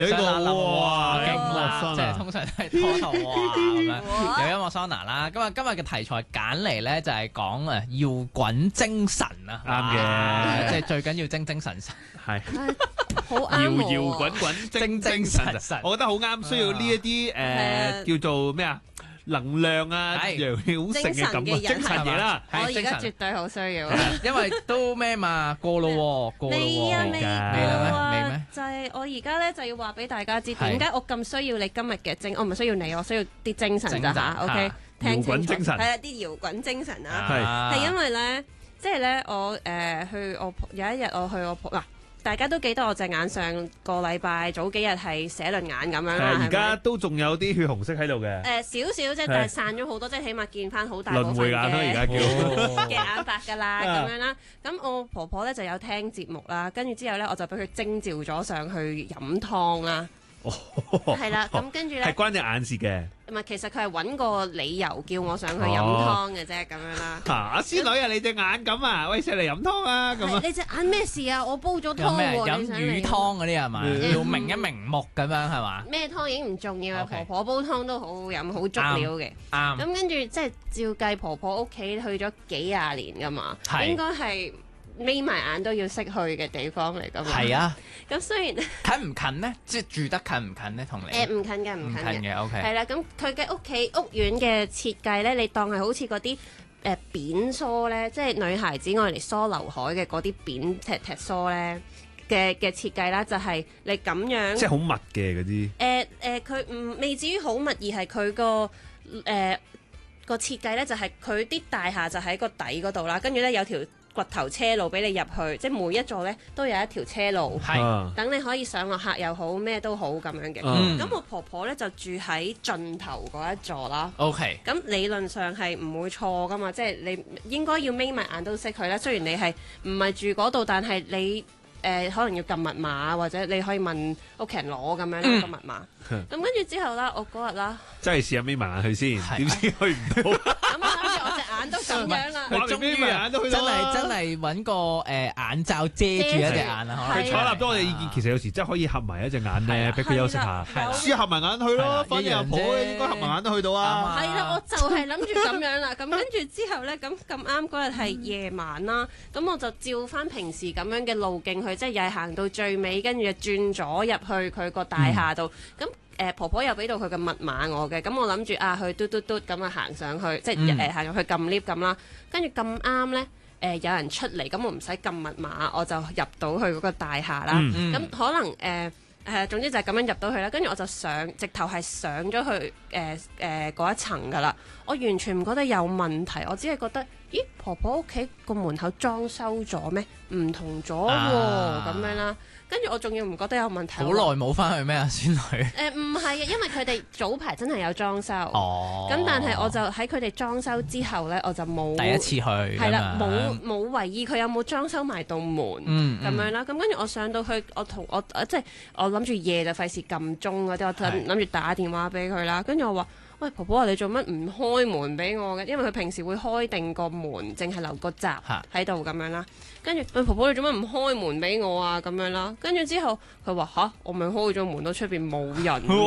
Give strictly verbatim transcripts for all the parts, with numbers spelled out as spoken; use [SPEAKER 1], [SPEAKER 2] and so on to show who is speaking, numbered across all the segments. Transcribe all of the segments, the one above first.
[SPEAKER 1] 有呢個
[SPEAKER 2] 哇，
[SPEAKER 1] 勁
[SPEAKER 2] 啦！即係通常都係拖頭啊咁樣，有音樂桑拿啦。咁啊，今日嘅題材揀嚟咧就係講啊搖滾精神啊，
[SPEAKER 1] 啱嘅，
[SPEAKER 2] 即係最緊要精精神神，
[SPEAKER 1] 係
[SPEAKER 3] 好啱
[SPEAKER 1] 搖
[SPEAKER 3] 我
[SPEAKER 1] 搖滾滾精精神神，我覺得好啱，需要呢一啲誒叫做咩啊？能量啊，陽氣好盛嘅感覺，精神嘢啦。
[SPEAKER 3] 我而家絕對好需要，
[SPEAKER 2] 因為都咩嘛，過咯喎，過咯喎，
[SPEAKER 3] 未啊未
[SPEAKER 2] 啊未咩？
[SPEAKER 3] 就係我而家咧就要話俾大家知，點解我咁需要你今日嘅精，我唔需要你，我需要啲精神咋嚇 ？OK，聽清楚，係啊，啲搖滾精神啊，係係因為咧，即係咧，我誒去我有一日我去我嗱。大家都記得我隻眼上個禮拜早幾日係寫輪眼咁樣啦，
[SPEAKER 1] 而家都仲有啲血紅色喺度嘅。
[SPEAKER 3] 誒少少啫，但係散咗好多，即係起碼見翻好大部分嘅。
[SPEAKER 1] 輪迴眼啦，而家叫
[SPEAKER 3] 嘅眼白㗎啦，咁樣啦。咁我婆婆咧就有聽節目啦，跟住之後咧我就俾佢徵召咗上去飲湯啦。
[SPEAKER 1] 哦，
[SPEAKER 3] 係啦，咁跟住咧
[SPEAKER 1] 係關隻眼事嘅。
[SPEAKER 3] 唔係，其實佢係揾個理由叫我上去飲湯嘅啫，咁樣啦。
[SPEAKER 1] 嚇！阿師女啊，你隻眼咁啊，喂，上嚟飲湯啊，咁啊。
[SPEAKER 3] 你隻眼咩事啊？我煲咗湯喎。
[SPEAKER 2] 飲魚湯嗰啲係嘛？要明一明目咁樣係嘛？
[SPEAKER 3] 咩湯已經唔重要啦，婆婆煲湯都好好飲，好足料嘅。
[SPEAKER 2] 啱。
[SPEAKER 3] 咁跟住即係照計，婆婆屋企去咗幾廿年㗎嘛，應該係眯埋眼都要識去嘅地方嚟㗎嘛。
[SPEAKER 2] 係啊。
[SPEAKER 3] 咁雖然
[SPEAKER 2] 近唔近呢？即係住得近唔近呢？同你？
[SPEAKER 3] 誒唔近嘅，唔近嘅。
[SPEAKER 2] OK。
[SPEAKER 3] 係啦，咁佢嘅屋企屋苑嘅設計咧，你當係好似嗰啲誒扁梳咧，即係女孩子愛嚟梳劉海嘅嗰啲扁踢踢梳咧嘅嘅設計啦，就係你咁樣。
[SPEAKER 1] 即係好密嘅嗰啲。
[SPEAKER 3] 誒誒，佢唔未至於好密，而係佢個誒個設計咧，就係佢啲大廈就喺個底嗰度啦，跟住咧有條掘頭車路俾你入去，即係每一座咧都有一條車路，係等你可以上落客又好咩都好咁樣嘅。咁、嗯、我婆婆咧就住喺盡頭嗰一座啦。
[SPEAKER 2] OK，
[SPEAKER 3] 咁理論上係唔會錯噶嘛，即係你應該要眯埋眼都識佢啦。雖然你係唔係住嗰度，但係你誒、呃、可能要撳密碼，或者你可以問屋企人攞咁樣一個密碼。咁跟住之後啦，我嗰日啦，
[SPEAKER 1] 真係試下眯埋眼去先，點知去唔到？
[SPEAKER 3] 咁我諗住我隻眼都咁樣啦，
[SPEAKER 1] 佢終於眼都去到
[SPEAKER 2] 啦，真係真係揾個誒眼罩遮住一隻眼啊！
[SPEAKER 1] 佢採納咗我哋意見，其實有時真係可以合埋一隻眼咧，俾佢休息下。試合埋眼去咯，反正阿婆應該合埋眼都去到啊。
[SPEAKER 3] 係啦，我就係諗住咁樣啦。咁跟住之後咧，咁咁啱嗰日係夜晚啦，咁我就照翻平時咁樣嘅路徑去，即係又係行到最尾，跟住就轉咗入去佢個大廈度。咁誒婆婆又俾到佢嘅密碼我嘅，咁我諗住啊去嘟嘟嘟咁啊行上去，即係誒行入去撳 lift 咁啦。跟住咁啱咧，誒有人出嚟，咁我唔使撳密碼，我就入到去嗰個大廈啦。咁、嗯、可能誒誒、呃，總之就係咁樣入到去啦。跟住我就上，直頭係上咗去誒誒嗰一層噶啦。我完全唔覺得有問題，我只係覺得，咦婆婆屋企個門口裝修咗咩？唔同咗喎，咁、啊、樣啦。跟住我仲要唔覺得有問題。好
[SPEAKER 2] 耐冇翻去咩啊，孫女？
[SPEAKER 3] 誒唔係啊，因為佢哋早排真係有裝修。哦。咁但係我就喺佢哋裝修之後咧，我就冇
[SPEAKER 2] 第一次去。係
[SPEAKER 3] 啦，冇冇為意佢有冇裝修埋道門。嗯。咁樣啦，咁跟住我上到去，我同我即係我諗住夜就費事撳鐘嗰啲，我諗諗住打電話俾佢啦。跟住我話：喂，婆婆話你做乜唔開門俾我嘅？因為佢平時會開定個門，淨係留個閘喺度咁樣啦。跟住，喂婆婆你做乜唔開門俾我啊？咁樣啦。跟住之後，佢話吓，我咪開咗門，到出邊冇人喎。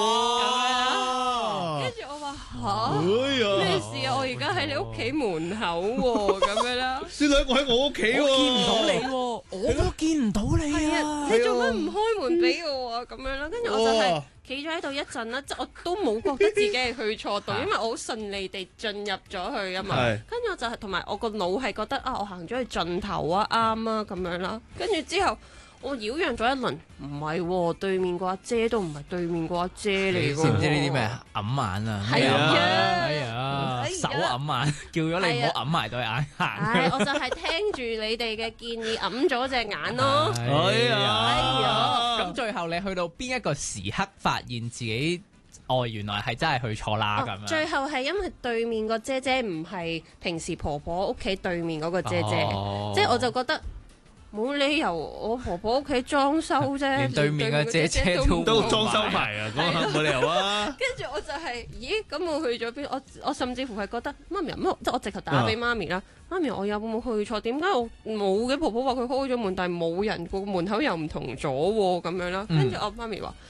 [SPEAKER 3] 跟住我話吓，咩事啊？我而家喺你屋企門口喎，咁樣啦。
[SPEAKER 1] 孫女，我喺我屋企喎，
[SPEAKER 2] 見唔到你喎，我都見唔到你啊！
[SPEAKER 3] 你做乜唔開門俾我啊？咁樣啦。跟住我就係企咗喺度一陣啦，即係我都冇覺得自己係去錯度，因為我好順利地進入咗去啊嘛。跟住我就係同埋我個腦係覺得啊，我行咗去盡頭啊，啱啊咁樣啦。跟住之後我擾攘咗一輪，唔係喎，對面個阿姐都唔係對面個阿姐嚟㗎。
[SPEAKER 2] 知唔知呢啲咩揞眼啊？
[SPEAKER 3] 係啊，
[SPEAKER 2] 哎呀，手揞眼，叫咗你唔好揞埋對眼行。
[SPEAKER 3] 唉，我就係聽住你哋嘅建議揞咗隻眼咯。
[SPEAKER 1] 哎呀，
[SPEAKER 3] 哎呀，
[SPEAKER 2] 咁最後你去到邊一個時刻發現自己哦，原來係真係去錯啦咁樣。最
[SPEAKER 3] 後係因為對面個姐姐唔係平時婆婆屋企對面嗰個姐姐，即係我就覺得。 冇理由我婆婆屋企裝修啫，
[SPEAKER 2] 連對面嘅姐姐都
[SPEAKER 1] 都裝修埋啊，嗰個冇理由啊。
[SPEAKER 3] 跟住我就係、是，咦？咁我去咗邊？我我甚至乎係覺得媽咪，乜即係我直頭打俾媽咪啦。媽咪，我有冇去錯？點解我冇嘅？婆婆話佢開咗門，但係冇人，個門口又唔同咗喎，咁樣啦。跟住我媽咪話：